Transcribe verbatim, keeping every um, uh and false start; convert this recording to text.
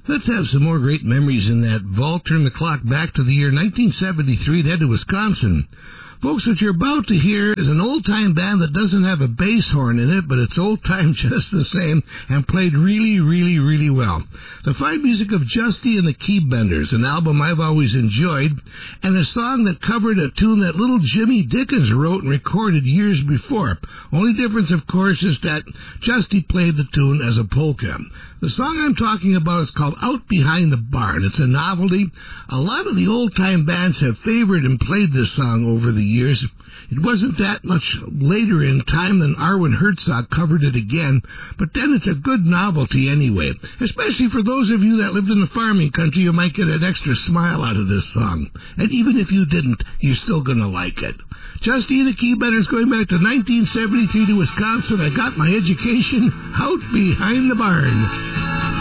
Let's have some more great memories in that vault. Turn the clock back to the year nineteen seventy-three, then to Wisconsin. Folks, what you're about to hear is an old-time band that doesn't have a bass horn in it, but it's old-time just the same and played really, really, really well. The fine music of Justy and the Keybenders, an album I've always enjoyed, and a song that covered a tune that little Jimmy Dickens wrote and recorded years before. Only difference, of course, is that Justy played the tune as a polka. The song I'm talking about is called Out Behind the Barn. It's a novelty. A lot of the old-time bands have favored and played this song over the years. It wasn't that much later in time than Arwen Herzog covered it again, but then it's a good novelty anyway. Especially for those of you that lived in the farming country, you might get an extra smile out of this song. And even if you didn't, you're still going to like it. Justy and the Keybenders going back to nineteen seventy-three to Wisconsin. I got my education out behind the barn.